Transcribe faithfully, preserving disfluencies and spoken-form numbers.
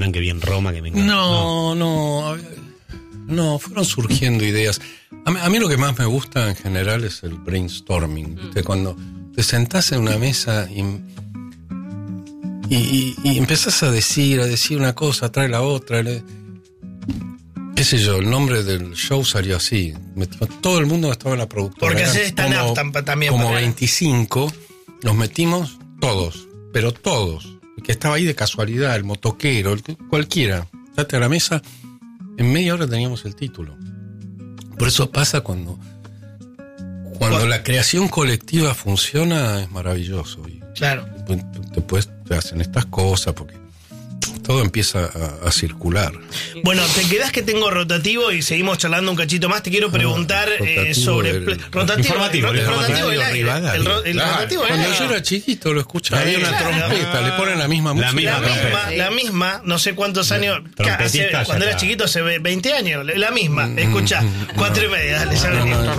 que vi en Roma que me encantó. No, no, no, fueron surgiendo ideas. A mí, a mí lo que más me gusta en general es el brainstorming, ¿viste? Cuando te sentás en una mesa y, y, y, y empezás a decir, a decir una cosa, trae la otra, le, qué sé yo, el nombre del show salió así. Me, todo el mundo estaba en la productora. Porque haces stand-up también. Como para... veinticinco, nos metimos todos, pero todos. El que estaba ahí de casualidad, el motoquero, el, cualquiera. Date a la mesa, en media hora teníamos el título. Por eso pasa cuando, cuando ¿Cuál? la creación colectiva funciona, es maravilloso. Y claro. Después te hacen estas cosas porque todo empieza a, a circular. Bueno, te quedás que tengo rotativo y seguimos charlando un cachito más. Te quiero preguntar ah, eh, sobre del, rotativo, informativo, el, el rotativo del aire. El, ro, el claro. rotativo Cuando aire. yo era chiquito lo escuchaba, había una claro. trompeta, ah, le ponen la misma música. La misma, la misma, la misma, no sé cuántos años. Hace, cuando eras chiquito, hace veinte años, la misma. Escuchá, cuatro y media, dale, ya venimos.